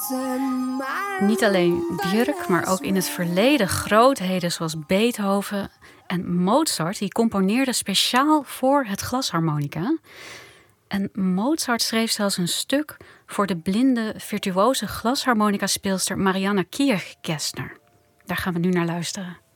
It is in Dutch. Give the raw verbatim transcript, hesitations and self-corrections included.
Niet alleen Björk, maar ook in het verleden grootheden zoals Beethoven en Mozart, die componeerden speciaal voor het glasharmonica. En Mozart schreef zelfs een stuk voor de blinde, virtuoze glasharmonica-speelster Marianna Kirchgessner. Daar gaan we nu naar luisteren.